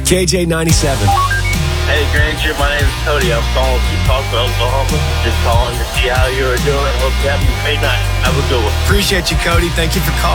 KJ97. Hey, Granger, my name is Cody. I'm calling from Tulsa, Oklahoma. Just calling to see how you are doing. Hope you have a great night. Have a good one. Appreciate you, Cody. Thank you for calling.